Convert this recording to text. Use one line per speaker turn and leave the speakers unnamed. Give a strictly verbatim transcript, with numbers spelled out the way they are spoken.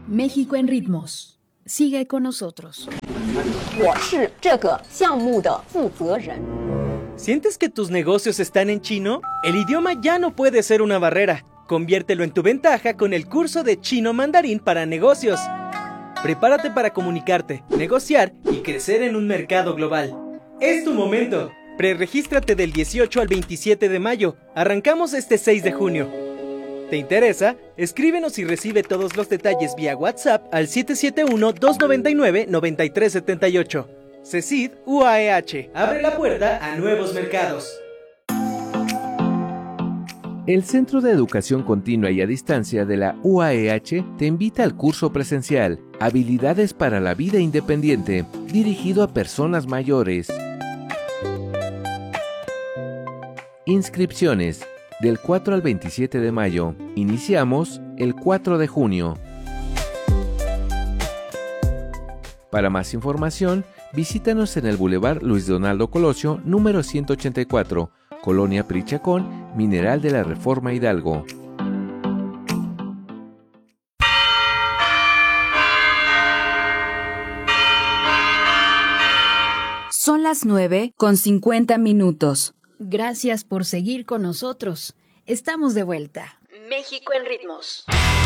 México en ritmos. Sigue con nosotros.
¿Sientes que tus negocios están en chino? El idioma ya no puede ser una barrera. Conviértelo en tu ventaja con el curso de Chino Mandarín para negocios. Prepárate para comunicarte, negociar y crecer en un mercado global. ¡Es tu momento! Preregístrate del dieciocho al veintisiete de mayo. Arrancamos este seis de junio. ¿Te interesa? Escríbenos y recibe todos los detalles vía WhatsApp al siete siete uno, dos nueve nueve, nueve tres siete ocho. CECID U A E H. Abre la puerta a nuevos mercados.
El Centro de Educación Continua y a Distancia de la U A E H te invita al curso presencial Habilidades para la Vida Independiente, dirigido a personas mayores. Inscripciones del cuatro al veintisiete de mayo. Iniciamos el cuatro de junio. Para más información, visítanos en el Boulevard Luis Donaldo Colosio, número ciento ochenta y cuatro, Colonia Prichacón, Mineral de la Reforma Hidalgo.
Son las nueve con cincuenta minutos. Gracias por seguir con nosotros. Estamos de vuelta. México en ritmos.